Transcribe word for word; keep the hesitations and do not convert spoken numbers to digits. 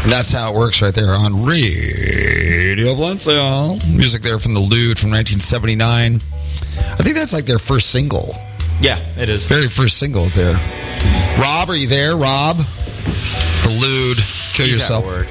And that's how it works right there on Radio Valencia. Music there from The Lewd from nineteen seventy-nine. I think that's like their first single. Yeah, it is. Very first single there. Rob, are you there? Rob? The Lewd. Kill He's yourself. At work.